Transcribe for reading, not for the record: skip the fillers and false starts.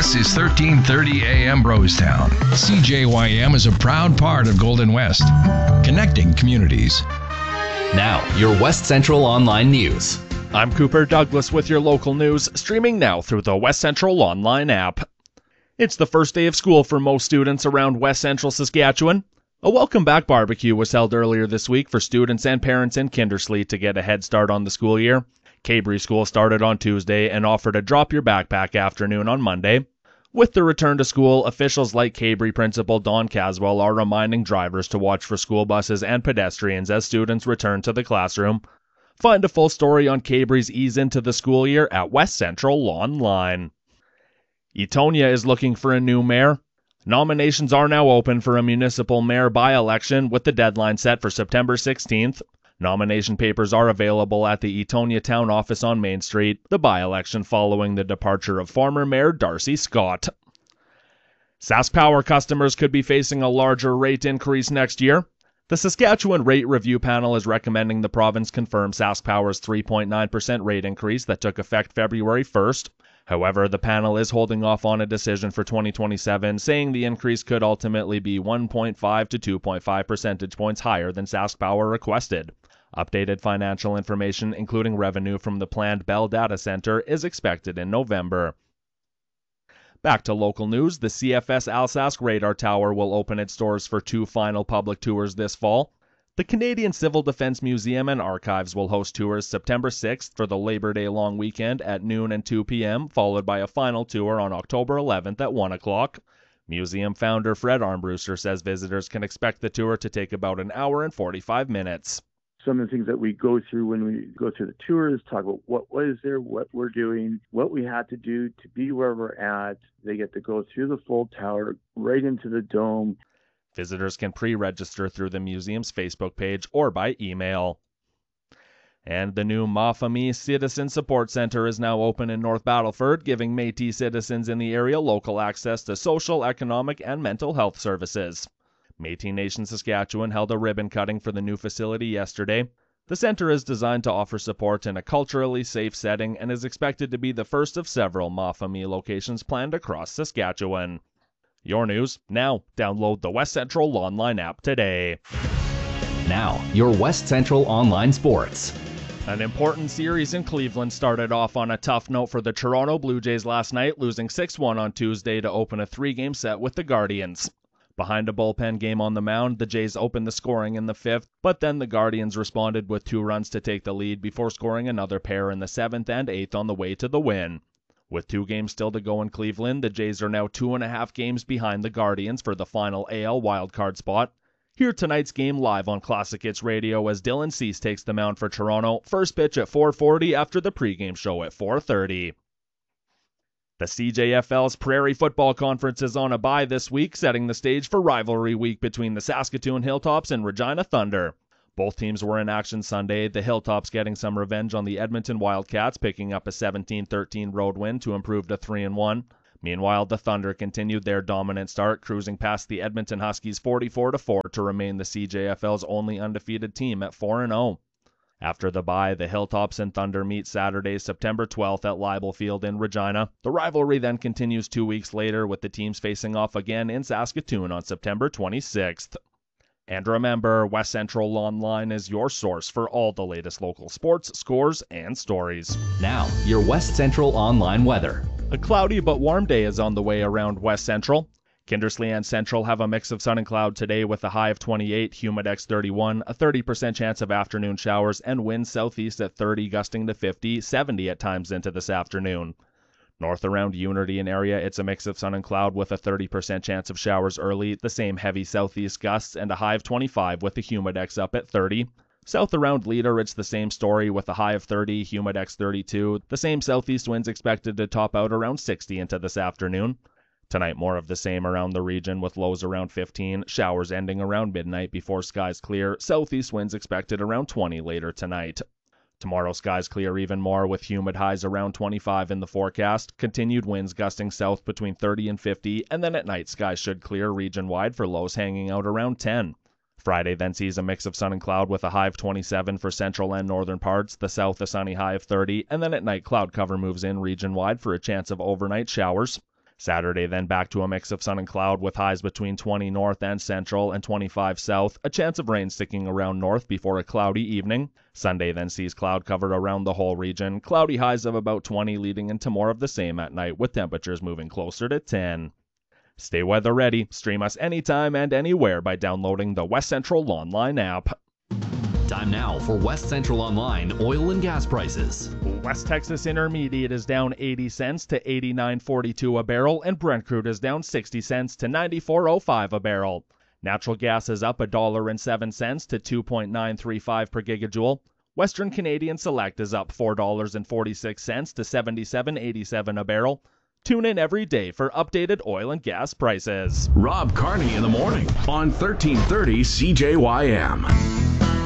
This is 1330 AM Brostown. CJYM is a proud part of Golden West, connecting communities. Now, your West Central Online News. I'm Cooper Douglas with your local news, streaming now through the West Central Online app. It's the first day of school for most students around West Central Saskatchewan. A welcome back barbecue was held earlier this week for students and parents in Kindersley to get a head start on the school year. Cabri School started on Tuesday and offered a drop your backpack afternoon on Monday. With the return to school, officials like Cabri Principal Don Caswell are reminding drivers to watch for school buses and pedestrians as students return to the classroom. Find a full story on Cabri's ease into the school year at West Central Online. Etonia is looking for a new mayor. Nominations are now open for a municipal mayor by-election with the deadline set for September 16th. Nomination papers are available at the Etonia Town Office on Main Street, the by-election following the departure of former Mayor Darcy Scott. SaskPower customers could be facing a larger rate increase next year. The Saskatchewan Rate Review Panel is recommending the province confirm SaskPower's 3.9% rate increase that took effect February 1st. However, the panel is holding off on a decision for 2027, saying the increase could ultimately be 1.5 to 2.5 percentage points higher than SaskPower requested. Updated financial information, including revenue from the planned Bell Data Center, is expected in November. Back to local news, the CFS Alsask Radar Tower will open its doors for 2 final public tours this fall. The Canadian Civil Defence Museum and Archives will host tours September 6th for the Labor Day long weekend at noon and 2 p.m., followed by a final tour on October 11th at 1 o'clock. Museum founder Fred Armbruster says visitors can expect the tour to take about an hour and 45 minutes. Some of the things that we go through when we go through the tours, talk about what is there, what we're doing, what we had to do to be where we're at. They get to go through the full tower, right into the dome. Visitors can pre-register through the museum's Facebook page or by email. And the new Mafami Citizen Support Center is now open in North Battleford, giving Métis citizens in the area local access to social, economic, and mental health services. Métis Nation Saskatchewan held a ribbon cutting for the new facility yesterday. The center is designed to offer support in a culturally safe setting and is expected to be the first of several Mafami locations planned across Saskatchewan. Your news. Now, download the West Central Online app today. Now, your West Central Online Sports. An important series in Cleveland started off on a tough note for the Toronto Blue Jays last night, losing 6-1 on Tuesday to open a 3-game set with the Guardians. Behind a bullpen game on the mound, the Jays opened the scoring in the 5th, but then the Guardians responded with 2 runs to take the lead before scoring another pair in the 7th and 8th on the way to the win. With 2 games still to go in Cleveland, the Jays are now 2.5 games behind the Guardians for the final AL wildcard spot. Hear tonight's game live on Classic Hits Radio as Dylan Cease takes the mound for Toronto. First pitch at 4:40 after the pregame show at 4:30. The CJFL's Prairie Football Conference is on a bye this week, setting the stage for rivalry week between the Saskatoon Hilltops and Regina Thunder. Both teams were in action Sunday, the Hilltops getting some revenge on the Edmonton Wildcats, picking up a 17-13 road win to improve to 3-1. Meanwhile, the Thunder continued their dominant start, cruising past the Edmonton Huskies 44-4 to remain the CJFL's only undefeated team at 4-0. After the bye, the Hilltops and Thunder meet Saturday, September 12th at Leibel Field in Regina. The rivalry then continues 2 weeks later, with the teams facing off again in Saskatoon on September 26th. And remember, West Central Online is your source for all the latest local sports, scores, and stories. Now, your West Central Online weather. A cloudy but warm day is on the way around West Central. Kindersley and Central have a mix of sun and cloud today with a high of 28, humidex 31, a 30% chance of afternoon showers, and winds southeast at 30, gusting to 50, 70 at times into this afternoon. North around Unity and area, it's a mix of sun and cloud with a 30% chance of showers early, the same heavy southeast gusts, and a high of 25 with the humidex up at 30. South around Leader, it's the same story with a high of 30, humidex 32. The same southeast winds expected to top out around 60 into this afternoon. Tonight, more of the same around the region with lows around 15, showers ending around midnight before skies clear, southeast winds expected around 20 later tonight. Tomorrow, skies clear even more with humid highs around 25 in the forecast, continued winds gusting south between 30 and 50, and then at night skies should clear region-wide for lows hanging out around 10. Friday then sees a mix of sun and cloud with a high of 27 for central and northern parts, the south a sunny high of 30, and then at night cloud cover moves in region-wide for a chance of overnight showers. Saturday then back to a mix of sun and cloud with highs between 20 north and central and 25 south, a chance of rain sticking around north before a cloudy evening. Sunday then sees cloud cover around the whole region, cloudy highs of about 20 leading into more of the same at night with temperatures moving closer to 10. Stay weather ready. Stream us anytime and anywhere by downloading the West Central Online app. Time now for West Central Online oil and gas prices. West Texas Intermediate is down 80 cents to 89.42 a barrel, and Brent crude is down 60 cents to 94.05 a barrel. Natural gas is up $1.07 to 2.935 per gigajoule. Western Canadian Select is up $4.46 to 77.87 a barrel. Tune in every day for updated oil and gas prices. Rob Carney in the morning on 1330 CJYM.